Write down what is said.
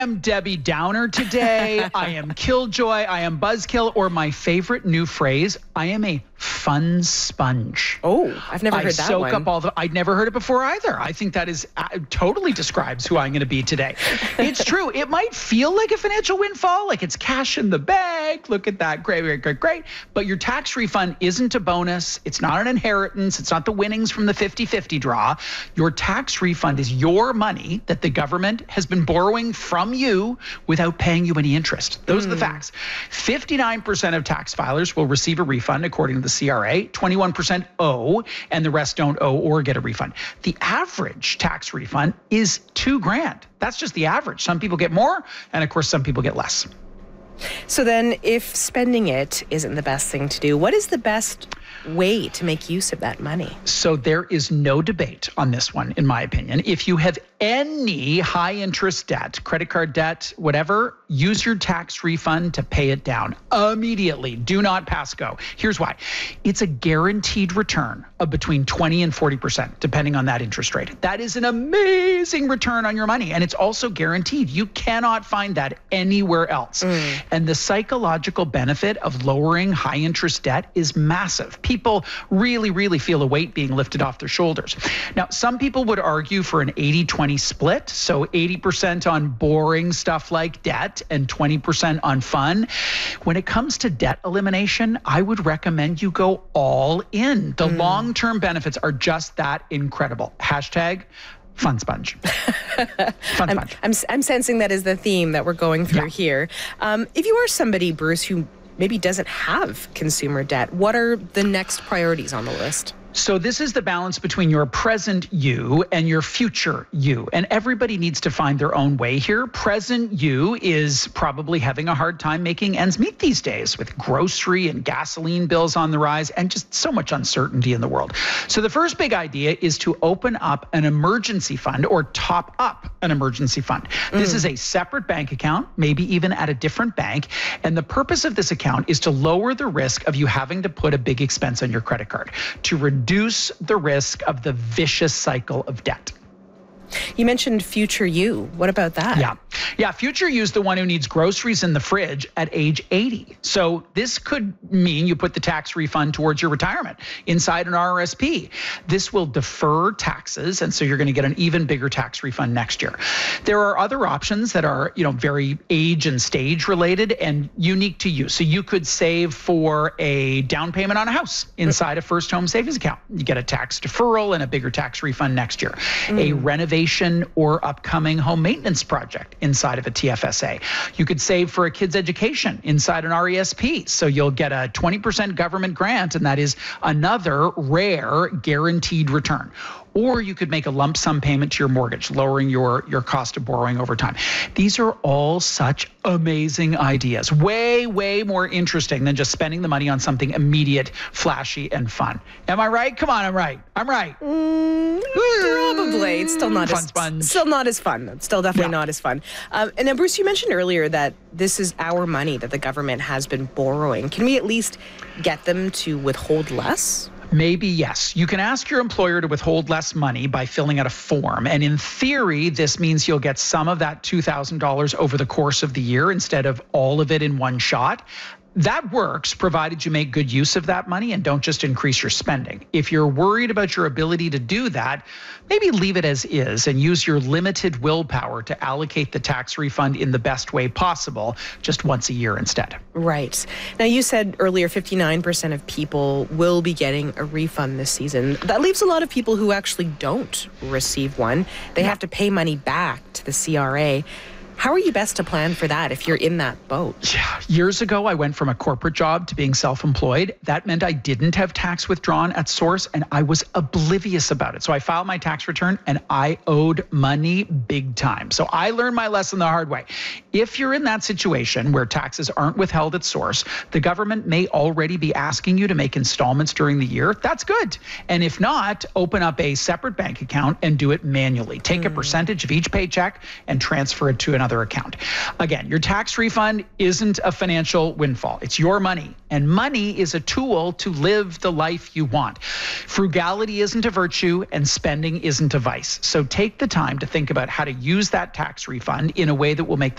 am Debbie Downer today. I am Killjoy. I am Buzzkill. Or my favorite new phrase, I am a fun sponge. Oh, I've never heard that soak one. up all the. I'd never heard it before either. I think that is totally describes who I'm going to be today. It's true. It might feel like a financial windfall, like it's cash in the bag. Look at that. Great, great, great, great. But your tax refund isn't a bonus. It's not an inheritance. It's not the winnings from the 50-50 draw. Your tax refund is your money that the government has been borrowing from you without paying you any interest. Those are the facts. 59% of tax filers will receive a refund according to the CRA. 21% owe, and the rest don't owe or get a refund. The average tax refund is $2,000. That's just the average. Some people get more, and of course, some people get less. So then if spending it isn't the best thing to do, what is the best way to make use of that money? So there is no debate on this one, in my opinion. If you have any high interest debt, credit card debt, whatever, use your tax refund to pay it down immediately. Do not pass go. Here's why. It's a guaranteed return of between 20 and 40%, depending on that interest rate. That is an amazing return on your money. And it's also guaranteed. You cannot find that anywhere else. And the psychological benefit of lowering high interest debt is massive. People really, really feel a weight being lifted off their shoulders. Now, some people would argue for an 80-20 split. So 80% on boring stuff like debt and 20% on fun. When it comes to debt elimination, I would recommend you go all in. The long-term benefits are just that incredible. Hashtag fun sponge. Fun sponge. I'm sensing that is the theme that we're going through here. If you are somebody, Bruce, who maybe doesn't have consumer debt, what are the next priorities on the list? So this is the balance between your present you and your future you. And everybody needs to find their own way here. Present you is probably having a hard time making ends meet these days with grocery and gasoline bills on the rise and just so much uncertainty in the world. So the first big idea is to open up an emergency fund or top up an emergency fund. This is a separate bank account, maybe even at a different bank. And the purpose of this account is to lower the risk of you having to put a big expense on your credit card, to reduce the risk of the vicious cycle of debt. You mentioned future you. What about that? Yeah, future you is the one who needs groceries in the fridge at age 80. So this could mean you put the tax refund towards your retirement inside an RRSP. This will defer taxes, and so you're going to get an even bigger tax refund next year. There are other options that are, very age and stage related and unique to you. So you could save for a down payment on a house inside a first home savings account. You get a tax deferral and a bigger tax refund next year. A renovation or upcoming home maintenance project inside of a TFSA. You could save for a kid's education inside an RESP. So you'll get a 20% government grant, and that is another rare guaranteed return. Or you could make a lump sum payment to your mortgage, lowering your cost of borrowing over time. These are all such amazing ideas. Way, way more interesting than just spending the money on something immediate, flashy, and fun. Am I right? Come on, I'm right. I'm right. Probably. It's still not as fun. It's still definitely not as fun. And then, Bruce, you mentioned earlier that this is our money that the government has been borrowing. Can we at least get them to withhold less? Maybe yes. You can ask your employer to withhold less money by filling out a form. And in theory, this means you'll get some of that $2,000 over the course of the year instead of all of it in one shot. That works, provided you make good use of that money and don't just increase your spending. If you're worried about your ability to do that, maybe leave it as is and use your limited willpower to allocate the tax refund in the best way possible, just once a year instead. Right. Now, you said earlier 59% of people will be getting a refund this season. That leaves a lot of people who actually don't receive one. They have to pay money back to the CRA. How are you best to plan for that if you're in that boat? Yeah. Years ago, I went from a corporate job to being self-employed. That meant I didn't have tax withdrawn at source, and I was oblivious about it. So I filed my tax return, and I owed money big time. So I learned my lesson the hard way. If you're in that situation where taxes aren't withheld at source, the government may already be asking you to make installments during the year. That's good. And if not, open up a separate bank account and do it manually. Take a percentage of each paycheck and transfer it to another account. Again, your tax refund isn't a financial windfall. It's your money, and money is a tool to live the life you want. Frugality isn't a virtue, and spending isn't a vice. So take the time to think about how to use that tax refund in a way that will make the